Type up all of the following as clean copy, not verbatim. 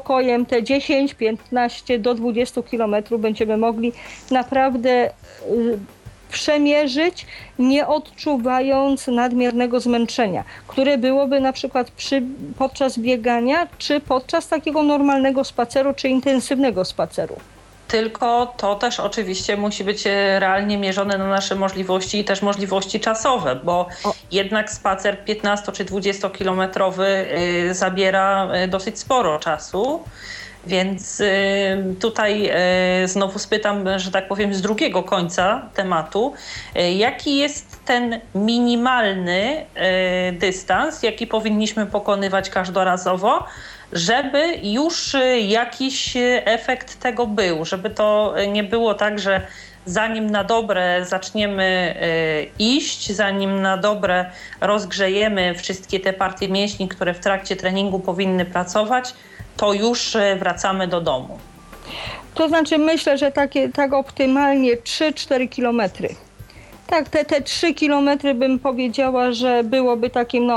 spokojem te 10, 15 do 20 kilometrów będziemy mogli naprawdę przemierzyć, nie odczuwając nadmiernego zmęczenia, które byłoby na przykład podczas biegania, czy podczas takiego normalnego spaceru, czy intensywnego spaceru. Tylko to też oczywiście musi być realnie mierzone na nasze możliwości i też możliwości czasowe, bo jednak spacer 15 czy 20-kilometrowy zabiera dosyć sporo czasu. Więc tutaj znowu spytam, że tak powiem, z drugiego końca tematu, jaki jest ten minimalny dystans, jaki powinniśmy pokonywać każdorazowo, żeby już jakiś efekt tego był, żeby to nie było tak, że zanim na dobre zaczniemy iść, zanim na dobre rozgrzejemy wszystkie te partie mięśni, które w trakcie treningu powinny pracować, to już wracamy do domu. To znaczy myślę, że tak optymalnie 3-4 kilometry. Tak, te 3 kilometry bym powiedziała, że byłoby takim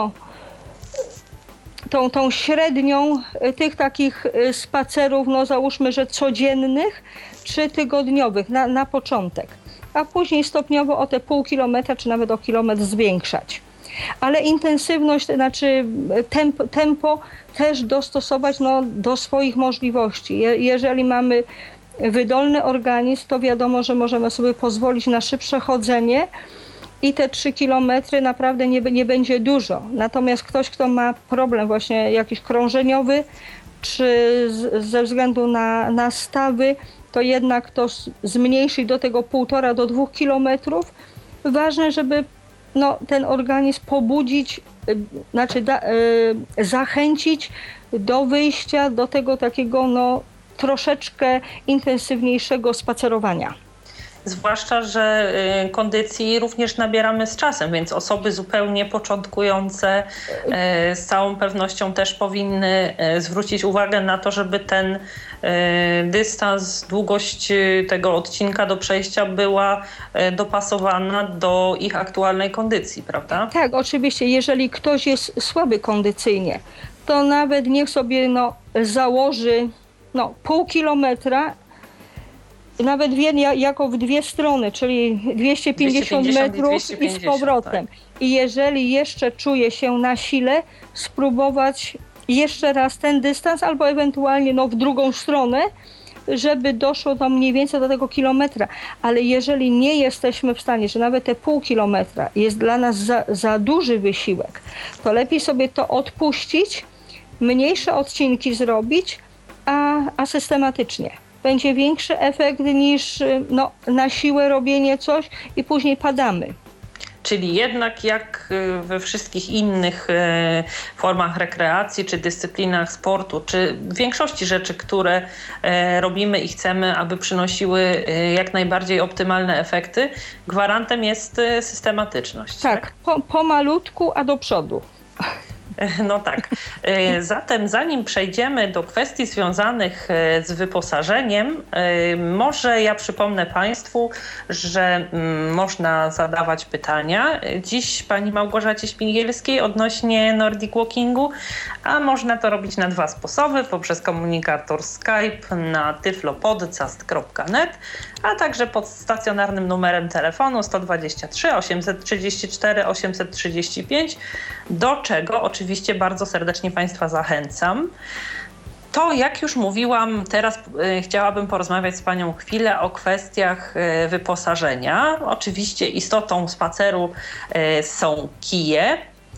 tą średnią tych takich spacerów, załóżmy, że codziennych, 3-tygodniowych na początek, a później stopniowo o te pół kilometra czy nawet o kilometr zwiększać. Ale intensywność, to znaczy tempo też dostosować do swoich możliwości. Jeżeli mamy wydolny organizm, to wiadomo, że możemy sobie pozwolić na szybsze chodzenie i te 3 kilometry naprawdę nie będzie dużo. Natomiast ktoś, kto ma problem właśnie jakiś krążeniowy, czy ze względu na stawy, to jednak to zmniejszyć do tego 1,5 do 2 kilometrów. Ważne, żeby ten organizm pobudzić, znaczy zachęcić do wyjścia do tego takiego troszeczkę intensywniejszego spacerowania. Zwłaszcza, że kondycji również nabieramy z czasem, więc osoby zupełnie początkujące z całą pewnością też powinny zwrócić uwagę na to, żeby ten dystans, długość tego odcinka do przejścia była dopasowana do ich aktualnej kondycji, prawda? Tak, oczywiście. Jeżeli ktoś jest słaby kondycyjnie, to nawet niech sobie założy pół kilometra, nawet jako w dwie strony, czyli 250 metrów i z powrotem. Tak. I jeżeli jeszcze czuje się na sile, spróbować jeszcze raz ten dystans, albo ewentualnie w drugą stronę, żeby doszło to mniej więcej do tego kilometra. Ale jeżeli nie jesteśmy w stanie, że nawet te pół kilometra jest dla nas za duży wysiłek, to lepiej sobie to odpuścić, mniejsze odcinki zrobić, a systematycznie. Będzie większy efekt niż na siłę robienie coś i później padamy. Czyli jednak jak we wszystkich innych formach rekreacji, czy dyscyplinach sportu, czy w większości rzeczy, które robimy i chcemy, aby przynosiły jak najbardziej optymalne efekty, gwarantem jest systematyczność. Tak, pomalutku, a do przodu. No tak. Zatem zanim przejdziemy do kwestii związanych z wyposażeniem, może ja przypomnę Państwu, że można zadawać pytania dziś pani Małgorzacie Śmigielskiej odnośnie Nordic Walkingu, a można to robić na 2 sposoby, poprzez komunikator Skype na tyflopodcast.net, a także pod stacjonarnym numerem telefonu 123 834 835, do czego oczywiście bardzo serdecznie Państwa zachęcam. To, jak już mówiłam, teraz chciałabym porozmawiać z Panią chwilę o kwestiach wyposażenia. Oczywiście istotą spaceru są kije.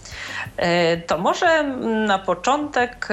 To może na początek,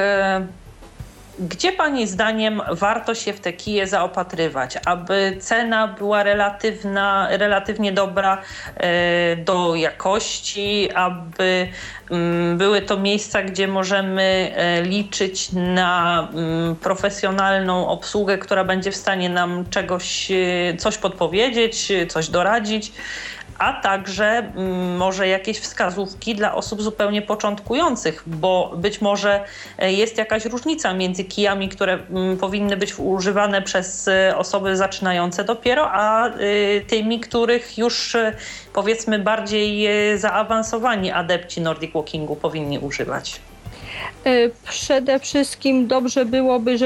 gdzie Pani zdaniem warto się w te kije zaopatrywać, aby cena była relatywnie dobra do jakości, aby były to miejsca, gdzie możemy liczyć na profesjonalną obsługę, która będzie w stanie nam coś podpowiedzieć, coś doradzić, a także może jakieś wskazówki dla osób zupełnie początkujących, bo być może jest jakaś różnica między kijami, które powinny być używane przez osoby zaczynające dopiero, a tymi, których już powiedzmy bardziej zaawansowani adepci Nordic Walkingu powinni używać. Przede wszystkim dobrze byłoby,